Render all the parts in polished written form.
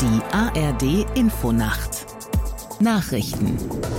Die ARD Infonacht Nachrichten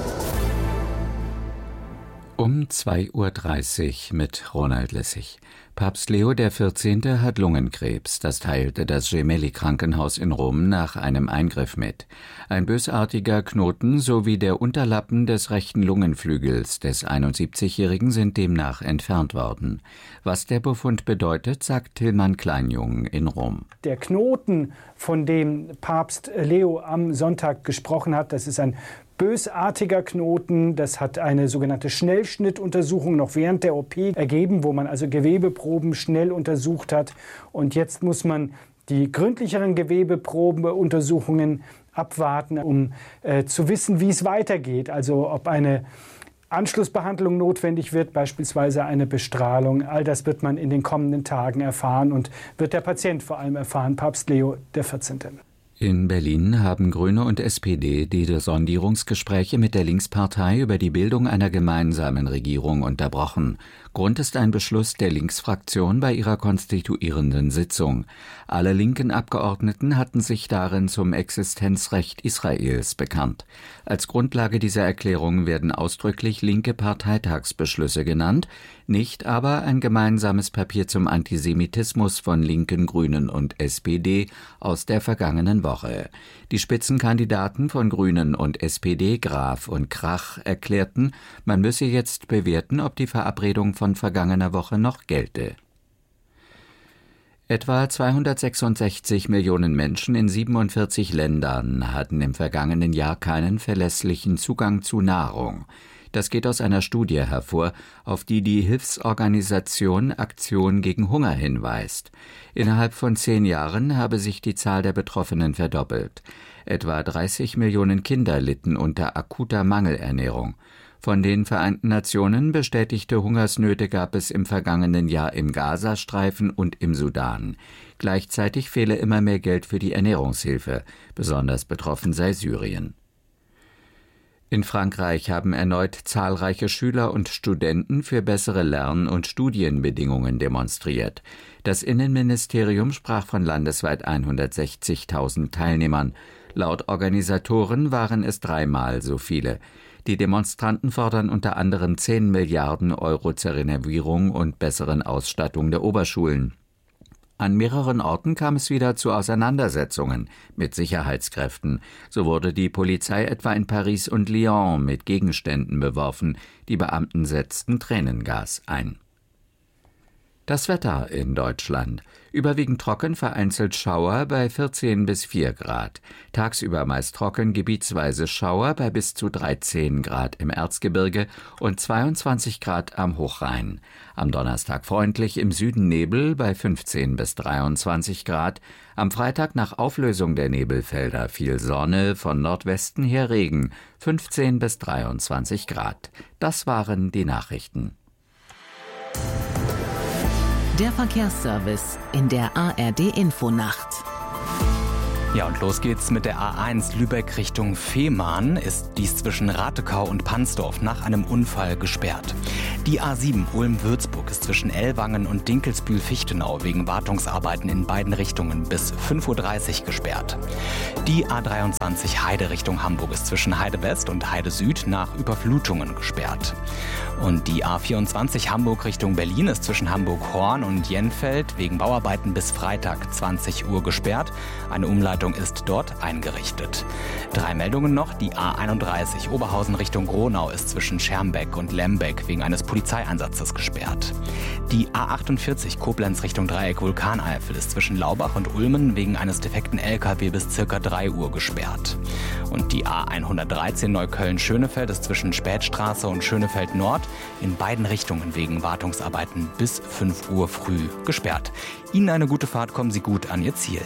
um 2:30 Uhr mit Ronald Lessig. Papst Leo XIV. Hat Lungenkrebs. Das teilte das Gemelli-Krankenhaus in Rom nach einem Eingriff mit. Ein bösartiger Knoten sowie der Unterlappen des rechten Lungenflügels des 71-Jährigen sind demnach entfernt worden. Was der Befund bedeutet, sagt Tillmann Kleinjung in Rom. Der Knoten, von dem Papst Leo am Sonntag gesprochen hat, das ist ein bösartiger Knoten. Das hat eine sogenannte Schnellschnittuntersuchung noch während der OP ergeben, wo man also Gewebeproben schnell untersucht hat. Und jetzt muss man die gründlicheren Gewebeprobenuntersuchungen abwarten, um zu wissen, wie es weitergeht. Also ob eine Anschlussbehandlung notwendig wird, beispielsweise eine Bestrahlung. All das wird man in den kommenden Tagen erfahren und wird der Patient vor allem erfahren, Papst Leo XIV. In Berlin haben Grüne und SPD die Sondierungsgespräche mit der Linkspartei über die Bildung einer gemeinsamen Regierung unterbrochen. Grund ist ein Beschluss der Linksfraktion bei ihrer konstituierenden Sitzung. Alle linken Abgeordneten hatten sich darin zum Existenzrecht Israels bekannt. Als Grundlage dieser Erklärung werden ausdrücklich linke Parteitagsbeschlüsse genannt, nicht aber ein gemeinsames Papier zum Antisemitismus von Linken, Grünen und SPD aus der vergangenen Woche. Die Spitzenkandidaten von Grünen und SPD, Graf und Krach, erklärten, man müsse jetzt bewerten, ob die Verabredung von vergangener Woche noch gelte. Etwa 266 Millionen Menschen in 47 Ländern hatten im vergangenen Jahr keinen verlässlichen Zugang zu Nahrung. Das geht aus einer Studie hervor, auf die die Hilfsorganisation Aktion gegen Hunger hinweist. Innerhalb von 10 Jahren habe sich die Zahl der Betroffenen verdoppelt. Etwa 30 Millionen Kinder litten unter akuter Mangelernährung. Von den Vereinten Nationen bestätigte Hungersnöte gab es im vergangenen Jahr im Gazastreifen und im Sudan. Gleichzeitig fehle immer mehr Geld für die Ernährungshilfe. Besonders betroffen sei Syrien. In Frankreich haben erneut zahlreiche Schüler und Studenten für bessere Lern- und Studienbedingungen demonstriert. Das Innenministerium sprach von landesweit 160.000 Teilnehmern. Laut Organisatoren waren es 3-mal so viele. Die Demonstranten fordern unter anderem 10 Milliarden Euro zur Renovierung und besseren Ausstattung der Oberschulen. An mehreren Orten kam es wieder zu Auseinandersetzungen mit Sicherheitskräften. So wurde die Polizei etwa in Paris und Lyon mit Gegenständen beworfen. Die Beamten setzten Tränengas ein. Das Wetter in Deutschland. Überwiegend trocken, vereinzelt Schauer bei 14 bis 4 Grad. Tagsüber meist trocken, gebietsweise Schauer bei bis zu 13 Grad im Erzgebirge und 22 Grad am Hochrhein. Am Donnerstag freundlich, im Süden Nebel bei 15 bis 23 Grad. Am Freitag nach Auflösung der Nebelfelder viel Sonne, von Nordwesten her Regen, 15 bis 23 Grad. Das waren die Nachrichten. Der Verkehrsservice in der ARD Infonacht. Ja, und los geht's mit der A1 Lübeck Richtung Fehmarn. Ist dies zwischen Ratekau und Pansdorf nach einem Unfall gesperrt. Die A7 Ulm-Würzburg ist zwischen Ellwangen und Dinkelsbühl-Fichtenau wegen Wartungsarbeiten in beiden Richtungen bis 5:30 Uhr gesperrt. Die A23 Heide Richtung Hamburg ist zwischen Heide West und Heide Süd nach Überflutungen gesperrt. Und die A24 Hamburg Richtung Berlin ist zwischen Hamburg-Horn und Jenfeld wegen Bauarbeiten bis Freitag 20 Uhr gesperrt. Eine Umleitung ist dort eingerichtet. 3 Meldungen noch. Die A31 Oberhausen Richtung Gronau ist zwischen Schermbeck und Lembeck wegen eines Polizeieinsatzes gesperrt. Die A48 Koblenz Richtung Dreieck Vulkaneifel ist zwischen Laubach und Ulmen wegen eines defekten LKW bis ca. 3 Uhr gesperrt. Und die A113 Neukölln-Schönefeld ist zwischen Spätstraße und Schönefeld Nord in beiden Richtungen wegen Wartungsarbeiten bis 5 Uhr früh gesperrt. Ihnen eine gute Fahrt, kommen Sie gut an Ihr Ziel.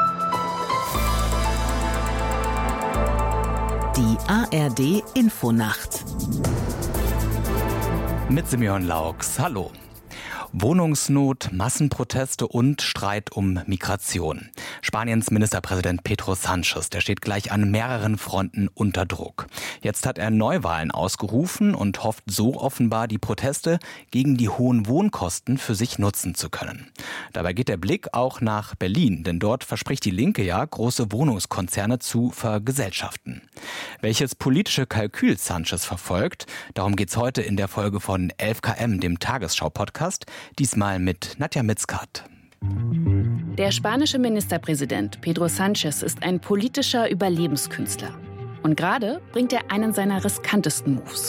Die ARD Infonacht. Mit Simeon Laux. Hallo. Wohnungsnot, Massenproteste und Streit um Migration. Spaniens Ministerpräsident Pedro Sánchez, der steht gleich an mehreren Fronten unter Druck. Jetzt hat er Neuwahlen ausgerufen und hofft so offenbar, die Proteste gegen die hohen Wohnkosten für sich nutzen zu können. Dabei geht der Blick auch nach Berlin, denn dort verspricht die Linke ja, große Wohnungskonzerne zu vergesellschaften. Welches politische Kalkül Sánchez verfolgt, darum geht's heute in der Folge von 11KM, dem Tagesschau-Podcast. Diesmal mit Nadja Mitzkat. Der spanische Ministerpräsident Pedro Sánchez ist ein politischer Überlebenskünstler. Und gerade bringt er einen seiner riskantesten Moves.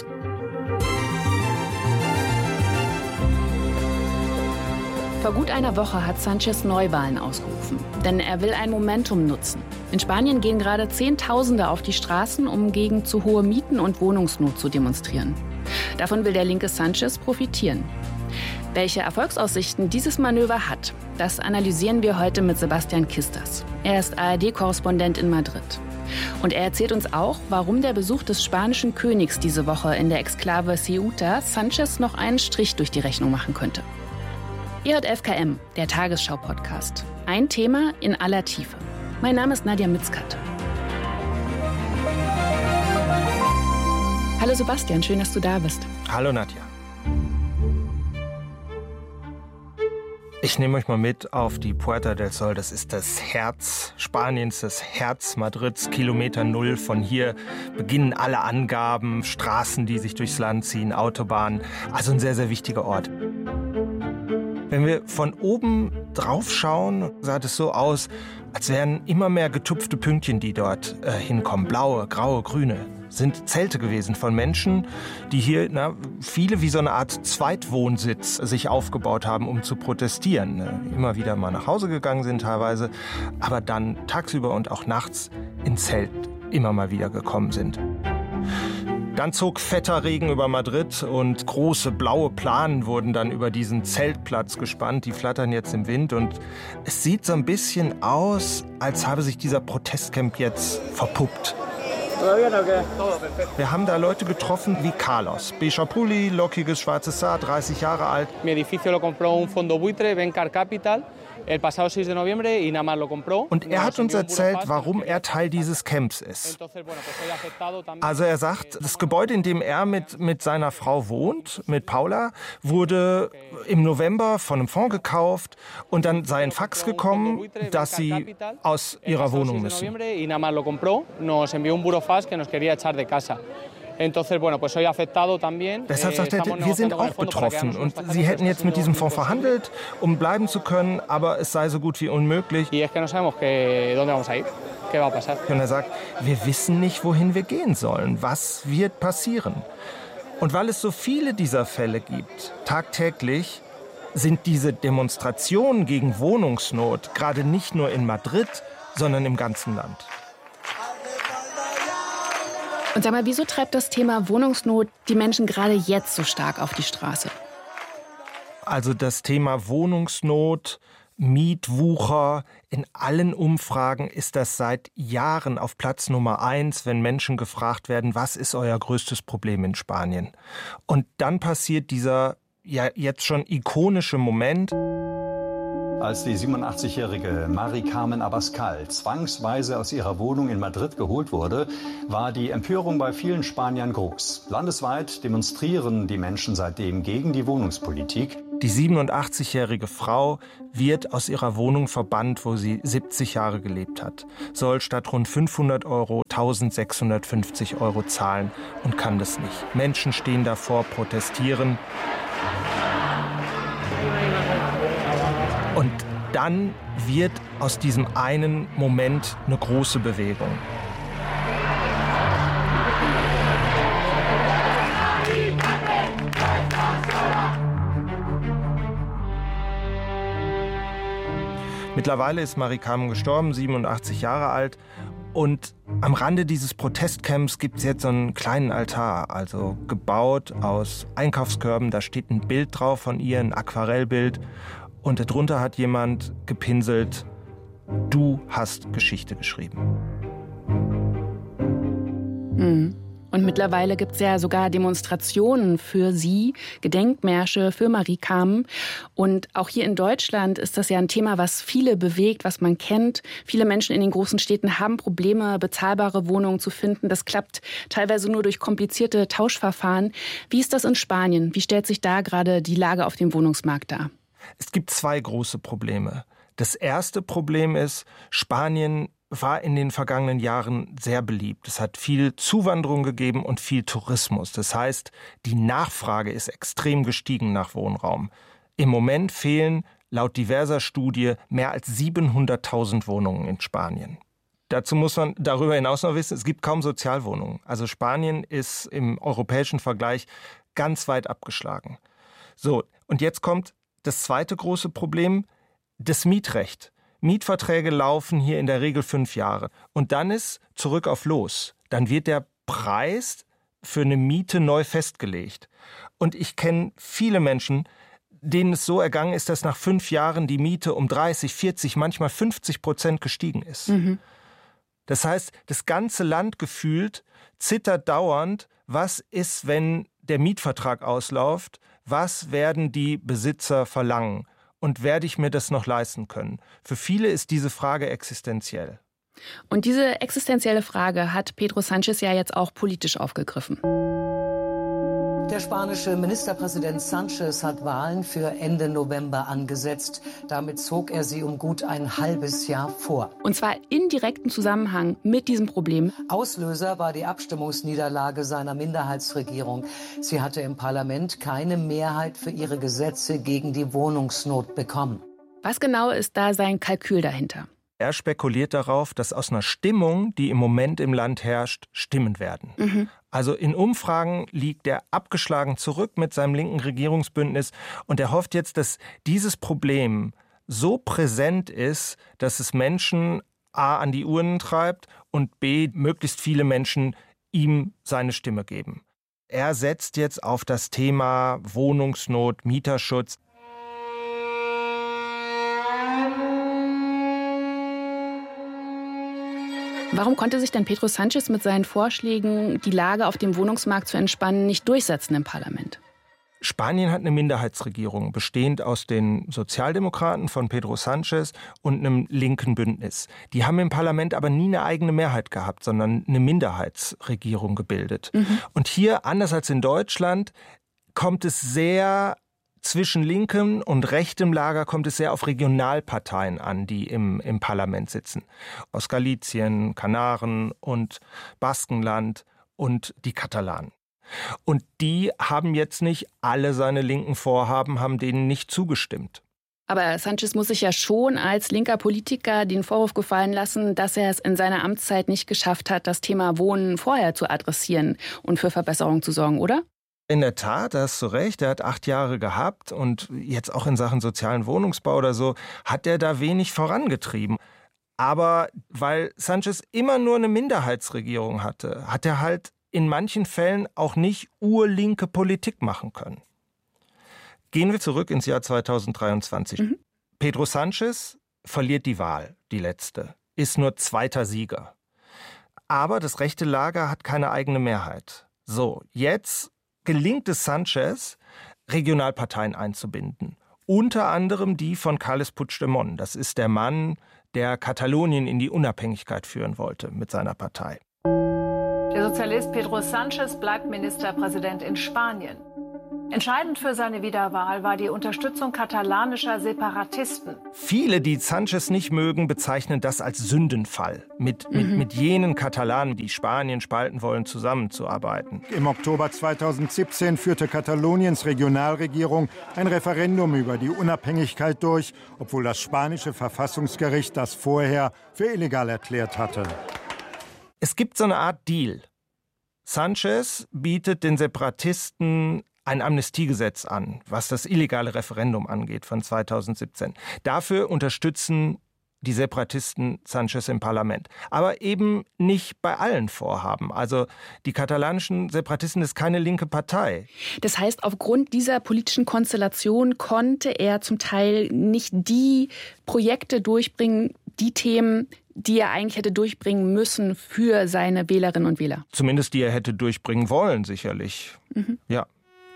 Vor gut einer Woche hat Sánchez Neuwahlen ausgerufen, denn er will ein Momentum nutzen. In Spanien gehen gerade Zehntausende auf die Straßen, um gegen zu hohe Mieten und Wohnungsnot zu demonstrieren. Davon will der linke Sánchez profitieren. Welche Erfolgsaussichten dieses Manöver hat, das analysieren wir heute mit Sebastian Kistas. Er ist ARD-Korrespondent in Madrid. Und er erzählt uns auch, warum der Besuch des spanischen Königs diese Woche in der Exklave Ceuta Sánchez noch einen Strich durch die Rechnung machen könnte. Ihr hört 11KM, der Tagesschau-Podcast. Ein Thema in aller Tiefe. Mein Name ist Nadja Mitzkat. Hallo Sebastian, schön, dass du da bist. Hallo Nadja. Ich nehme euch mal mit auf die Puerta del Sol. Das ist das Herz Spaniens, das Herz Madrids, Kilometer Null. Von hier beginnen alle Angaben, Straßen, die sich durchs Land ziehen, Autobahnen. Also ein sehr, sehr wichtiger Ort. Wenn wir von oben drauf schauen, sah es so aus, als wären immer mehr getupfte Pünktchen, die dort hinkommen. Blaue, graue, grüne. Sind Zelte gewesen von Menschen, die hier viele wie so eine Art Zweitwohnsitz sich aufgebaut haben, um zu protestieren. Immer wieder mal nach Hause gegangen sind teilweise, aber dann tagsüber und auch nachts ins Zelt immer mal wieder gekommen sind. Dann zog fetter Regen über Madrid und große blaue Planen wurden dann über diesen Zeltplatz gespannt. Die flattern jetzt im Wind und es sieht so ein bisschen aus, als habe sich dieser Protestcamp jetzt verpuppt. Wir haben da Leute getroffen wie Carlos. Beiger Pulli, lockiges schwarzes Haar, 30 Jahre alt. Mi edificio lo compró un fondo buitre, Bencar Capital. Und er hat uns erzählt, warum er Teil dieses Camps ist. Also er sagt, das Gebäude, in dem er mit seiner Frau wohnt, mit Paula, wurde im November von einem Fonds gekauft und dann sei ein Fax gekommen, dass sie aus ihrer Wohnung müssen. Deshalb sagt er, wir sind auch betroffen und sie hätten jetzt mit diesem Fonds verhandelt, um bleiben zu können, aber es sei so gut wie unmöglich. Und er sagt, wir wissen nicht, wohin wir gehen sollen. Was wird passieren? Und weil es so viele dieser Fälle gibt, tagtäglich, sind diese Demonstrationen gegen Wohnungsnot gerade nicht nur in Madrid, sondern im ganzen Land. Und sag mal, wieso treibt das Thema Wohnungsnot die Menschen gerade jetzt so stark auf die Straße? Also das Thema Wohnungsnot, Mietwucher, in allen Umfragen ist das seit Jahren auf Platz Nummer 1, wenn Menschen gefragt werden, was ist euer größtes Problem in Spanien? Und dann passiert dieser ja jetzt schon ikonische Moment. Als die 87-jährige Mari Carmen Abascal zwangsweise aus ihrer Wohnung in Madrid geholt wurde, war die Empörung bei vielen Spaniern groß. Landesweit demonstrieren die Menschen seitdem gegen die Wohnungspolitik. Die 87-jährige Frau wird aus ihrer Wohnung verbannt, wo sie 70 Jahre gelebt hat, soll statt rund 500 Euro 1650 Euro zahlen und kann das nicht. Menschen stehen davor, protestieren. Und dann wird aus diesem einen Moment eine große Bewegung. Mittlerweile ist Mari Carmen gestorben, 87 Jahre alt. Und am Rande dieses Protestcamps gibt es jetzt so einen kleinen Altar, also gebaut aus Einkaufskörben. Da steht ein Bild drauf von ihr, ein Aquarellbild. Und darunter hat jemand gepinselt, du hast Geschichte geschrieben. Und mittlerweile gibt es ja sogar Demonstrationen für sie, Gedenkmärsche für Marie Carmen. Und auch hier in Deutschland ist das ja ein Thema, was viele bewegt, was man kennt. Viele Menschen in den großen Städten haben Probleme, bezahlbare Wohnungen zu finden. Das klappt teilweise nur durch komplizierte Tauschverfahren. Wie ist das in Spanien? Wie stellt sich da gerade die Lage auf dem Wohnungsmarkt dar? Es gibt zwei große Probleme. Das erste Problem ist, Spanien war in den vergangenen Jahren sehr beliebt. Es hat viel Zuwanderung gegeben und viel Tourismus. Das heißt, die Nachfrage ist extrem gestiegen nach Wohnraum. Im Moment fehlen laut diverser Studien mehr als 700.000 Wohnungen in Spanien. Dazu muss man darüber hinaus noch wissen, es gibt kaum Sozialwohnungen. Also Spanien ist im europäischen Vergleich ganz weit abgeschlagen. So, und jetzt kommt das zweite große Problem, das Mietrecht. Mietverträge laufen hier in der Regel 5 Jahre. Und dann ist zurück auf Los. Dann wird der Preis für eine Miete neu festgelegt. Und ich kenne viele Menschen, denen es so ergangen ist, dass nach 5 Jahren die Miete um 30, 40, manchmal 50% gestiegen ist. Mhm. Das heißt, das ganze Land gefühlt zittert dauernd, was ist, wenn der Mietvertrag ausläuft, was werden die Besitzer verlangen? Und werde ich mir das noch leisten können? Für viele ist diese Frage existenziell. Und diese existenzielle Frage hat Pedro Sánchez ja jetzt auch politisch aufgegriffen. Der spanische Ministerpräsident Sánchez hat Wahlen für Ende November angesetzt. Damit zog er sie um gut ein halbes Jahr vor. Und zwar in direktem Zusammenhang mit diesem Problem. Auslöser war die Abstimmungsniederlage seiner Minderheitsregierung. Sie hatte im Parlament keine Mehrheit für ihre Gesetze gegen die Wohnungsnot bekommen. Was genau ist da sein Kalkül dahinter? Er spekuliert darauf, dass aus einer Stimmung, die im Moment im Land herrscht, Stimmen werden. Mhm. Also in Umfragen liegt er abgeschlagen zurück mit seinem linken Regierungsbündnis und er hofft jetzt, dass dieses Problem so präsent ist, dass es Menschen A an die Urnen treibt und B möglichst viele Menschen ihm seine Stimme geben. Er setzt jetzt auf das Thema Wohnungsnot, Mieterschutz. Warum konnte sich denn Pedro Sánchez mit seinen Vorschlägen, die Lage auf dem Wohnungsmarkt zu entspannen, nicht durchsetzen im Parlament? Spanien hat eine Minderheitsregierung, bestehend aus den Sozialdemokraten von Pedro Sánchez und einem linken Bündnis. Die haben im Parlament aber nie eine eigene Mehrheit gehabt, sondern eine Minderheitsregierung gebildet. Mhm. Und hier, anders als in Deutschland, kommt es sehr zwischen linkem und rechtem Lager kommt es sehr auf Regionalparteien an, die im Parlament sitzen. Aus Galicien, Kanaren und Baskenland und die Katalanen. Und die haben jetzt nicht alle seine linken Vorhaben, haben denen nicht zugestimmt. Aber Sánchez muss sich ja schon als linker Politiker den Vorwurf gefallen lassen, dass er es in seiner Amtszeit nicht geschafft hat, das Thema Wohnen vorher zu adressieren und für Verbesserungen zu sorgen, oder? In der Tat, da hast du recht, er hat 8 Jahre gehabt und jetzt auch in Sachen sozialen Wohnungsbau oder so, hat er da wenig vorangetrieben. Aber weil Sánchez immer nur eine Minderheitsregierung hatte, hat er halt in manchen Fällen auch nicht urlinke Politik machen können. Gehen wir zurück ins Jahr 2023. Mhm. Pedro Sánchez verliert die Wahl, die letzte, ist nur 2. Sieger. Aber das rechte Lager hat keine eigene Mehrheit. So, jetzt gelingt es Sánchez, Regionalparteien einzubinden. Unter anderem die von Carles Puigdemont. Das ist der Mann, der Katalonien in die Unabhängigkeit führen wollte mit seiner Partei. Der Sozialist Pedro Sánchez bleibt Ministerpräsident in Spanien. Entscheidend für seine Wiederwahl war die Unterstützung katalanischer Separatisten. Viele, die Sánchez nicht mögen, bezeichnen das als Sündenfall, mit jenen Katalanen, die Spanien spalten wollen, zusammenzuarbeiten. Im Oktober 2017 führte Kataloniens Regionalregierung ein Referendum über die Unabhängigkeit durch, obwohl das spanische Verfassungsgericht das vorher für illegal erklärt hatte. Es gibt so eine Art Deal. Sánchez bietet den Separatisten ein Amnestiegesetz an, was das illegale Referendum angeht von 2017. Dafür unterstützen die Separatisten Sánchez im Parlament. Aber eben nicht bei allen Vorhaben. Also die katalanischen Separatisten ist keine linke Partei. Das heißt, aufgrund dieser politischen Konstellation konnte er zum Teil nicht die Projekte durchbringen, die Themen, die er eigentlich hätte durchbringen müssen für seine Wählerinnen und Wähler. Zumindest die er hätte durchbringen wollen, sicherlich. Ja.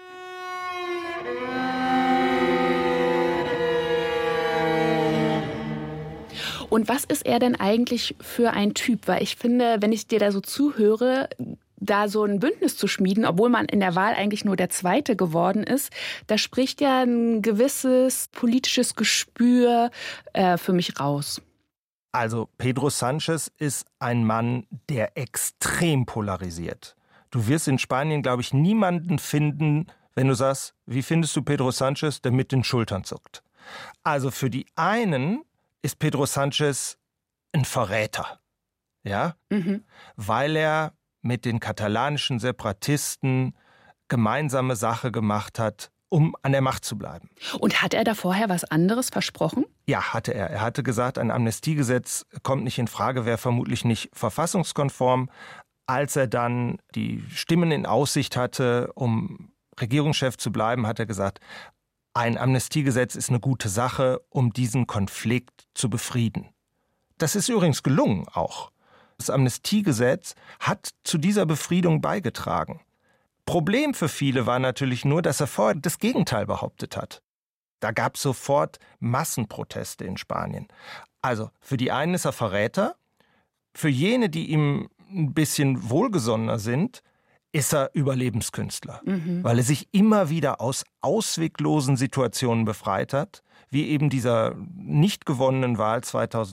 Und was ist er denn eigentlich für ein Typ? Weil ich finde, wenn ich dir da so zuhöre, da so ein Bündnis zu schmieden, obwohl man in der Wahl eigentlich nur der Zweite geworden ist, da spricht ja ein gewisses politisches Gespür für mich raus. Also Pedro Sánchez ist ein Mann, der extrem polarisiert. Du wirst in Spanien, glaube ich, niemanden finden, wenn du sagst, wie findest du Pedro Sánchez, der mit den Schultern zuckt. Also für die einen ist Pedro Sánchez ein Verräter, ja, weil er mit den katalanischen Separatisten gemeinsame Sache gemacht hat, um an der Macht zu bleiben. Und hat er da vorher was anderes versprochen? Ja, hatte er. Er hatte gesagt, ein Amnestiegesetz kommt nicht in Frage, wäre vermutlich nicht verfassungskonform. Als er dann die Stimmen in Aussicht hatte, um Regierungschef zu bleiben, hat er gesagt, ein Amnestiegesetz ist eine gute Sache, um diesen Konflikt zu befrieden. Das ist übrigens gelungen auch. Das Amnestiegesetz hat zu dieser Befriedung beigetragen. Problem für viele war natürlich nur, dass er vorher das Gegenteil behauptet hat. Da gab es sofort Massenproteste in Spanien. Also für die einen ist er Verräter, für jene, die ihm ein bisschen wohlgesonnener sind, ist er Überlebenskünstler, weil er sich immer wieder aus ausweglosen Situationen befreit hat, wie eben dieser nicht gewonnenen Wahl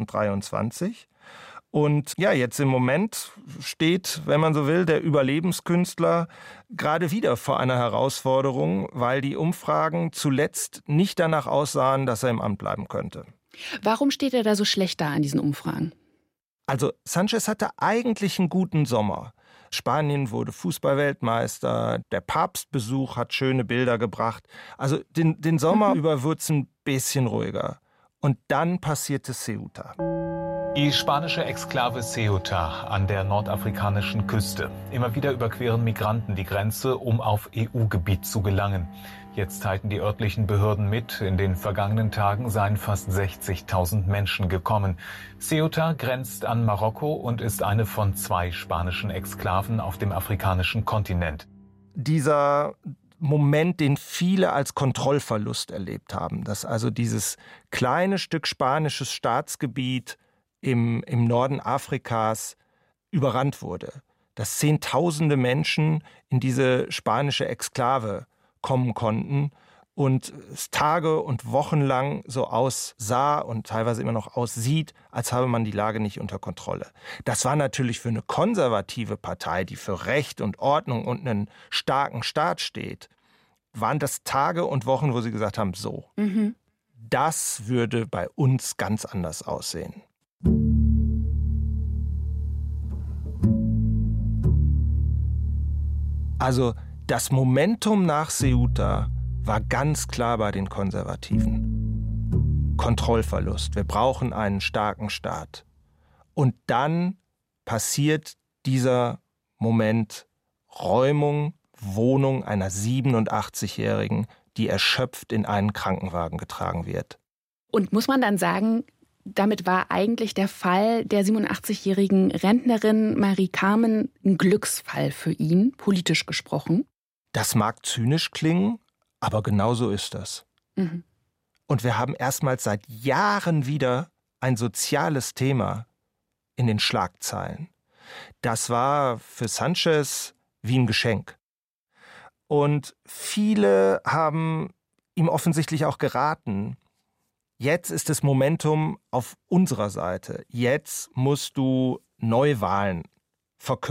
2023. Und ja, jetzt im Moment steht, wenn man so will, der Überlebenskünstler gerade wieder vor einer Herausforderung, weil die Umfragen zuletzt nicht danach aussahen, dass er im Amt bleiben könnte. Warum steht er da so schlecht da an diesen Umfragen? Also Sánchez hatte eigentlich einen guten Sommer. Spanien wurde Fußballweltmeister, der Papstbesuch hat schöne Bilder gebracht. Also den Sommer über wurde es ein bisschen ruhiger. Und dann passierte Ceuta. Die spanische Exklave Ceuta an der nordafrikanischen Küste. Immer wieder überqueren Migranten die Grenze, um auf EU-Gebiet zu gelangen. Jetzt teilten die örtlichen Behörden mit, in den vergangenen Tagen seien fast 60.000 Menschen gekommen. Ceuta grenzt an Marokko und ist eine von 2 spanischen Exklaven auf dem afrikanischen Kontinent. Dieser Moment, den viele als Kontrollverlust erlebt haben, dass also dieses kleine Stück spanisches Staatsgebiet im Norden Afrikas überrannt wurde, dass Zehntausende Menschen in diese spanische Exklave kommen konnten und es Tage und Wochen lang so aussah und teilweise immer noch aussieht, als habe man die Lage nicht unter Kontrolle. Das war natürlich für eine konservative Partei, die für Recht und Ordnung und einen starken Staat steht, waren das Tage und Wochen, wo sie gesagt haben, so, das würde bei uns ganz anders aussehen. Also das Momentum nach Ceuta war ganz klar bei den Konservativen. Kontrollverlust. Wir brauchen einen starken Staat. Und dann passiert dieser Moment Räumung, Wohnung einer 87-Jährigen, die erschöpft in einen Krankenwagen getragen wird. Und muss man dann sagen, damit war eigentlich der Fall der 87-jährigen Rentnerin Marie Carmen ein Glücksfall für ihn, politisch gesprochen? Das mag zynisch klingen, aber genau so ist das. Und wir haben erstmals seit Jahren wieder ein soziales Thema in den Schlagzeilen. Das war für Sánchez wie ein Geschenk. Und viele haben ihm offensichtlich auch geraten, jetzt ist das Momentum auf unserer Seite. Jetzt musst du Neuwahlen verkünden.